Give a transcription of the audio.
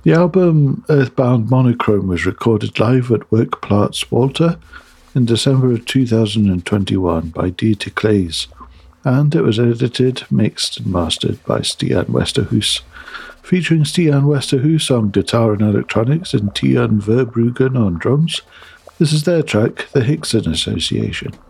The album Earthbound Monochrome was recorded live at Werkplatz Walter in December of 2021 by Dieter Claes, and it was edited, mixed and mastered by Stian Westerhuis, featuring Stian Westerhuis on guitar and electronics and Tian Verbruggen on drums. This is their track, The Hickson Association.